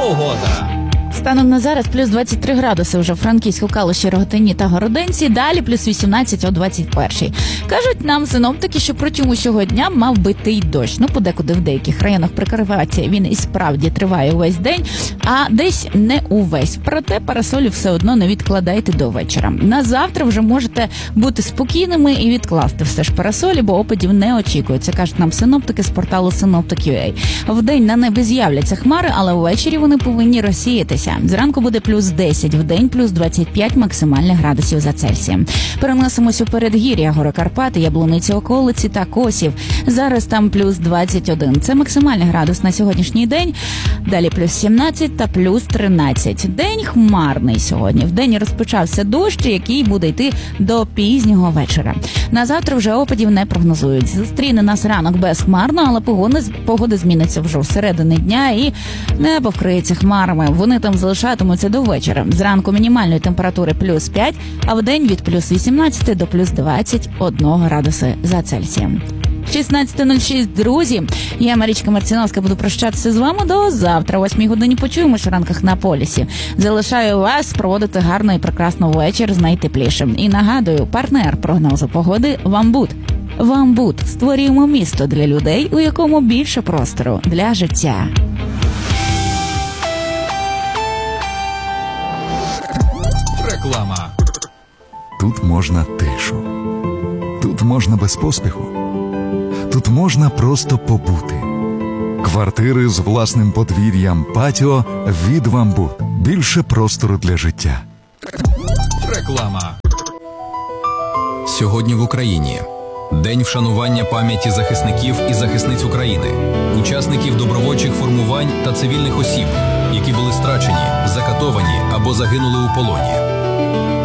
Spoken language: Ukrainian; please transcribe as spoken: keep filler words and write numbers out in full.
погода. Станом на зараз плюс двадцять три градуси вже в Франківську, Калуші, Рогатині та Городенці. Далі плюс вісімнадцять о двадцять першій. Кажуть нам синоптики, що протягом усього дня мав би йти й дощ. Ну, подекуди в деяких районах Прикарпаття він і справді триває увесь день, а десь не увесь. Проте парасолі все одно не відкладайте до вечора. На завтра вже можете бути спокійними і відкласти все ж парасолі, бо опадів не очікується, кажуть нам синоптики з порталу Synoptic.ua. Вдень на небі з'являться хмари, але ввечері вони повинні розсіятися. Зранку буде плюс десять, вдень плюс двадцять п'ять максимальних градусів за Цельсієм. Переносимось у передгір'я, гори Карпати, Яблуниці, околиці та Косів. Зараз там плюс двадцять один. Це максимальний градус на сьогоднішній день. Далі плюс сімнадцять та плюс тринадцять. День хмарний сьогодні. Вдень розпочався дощ, який буде йти до пізнього вечора. На завтра вже опадів не прогнозують. Зустріне нас ранок безхмарно, але погода, погода зміниться вже всередині дня і небо вкриється хмарами. Вони там залишатимуться до вечора. Зранку мінімальної температури плюс п'ять, а вдень від плюс вісімнадцять до плюс двадцять один градуси за Цельсієм. шістнадцята нуль шість, друзі. Я, Марічка Марціновська, буду прощатися з вами до завтра. О восьмій годині почуємося в ранках на полюсі. Залишаю вас проводити гарно і прекрасно вечір з найтеплішим. І нагадую, партнер прогнозу погоди «Вамбут». «Вамбут» – створюємо місто для людей, у якому більше простору для життя. Реклама. Тут можна тишу. Тут можна без поспіху. Тут можна просто побути. Квартири з власним подвір'ям, патіо від «Вамбут». Більше простору для життя. Реклама. Сьогодні в Україні День вшанування пам'яті захисників і захисниць України, учасників добровольчих формувань та цивільних осіб, які були страчені, закатовані або загинули у полоні.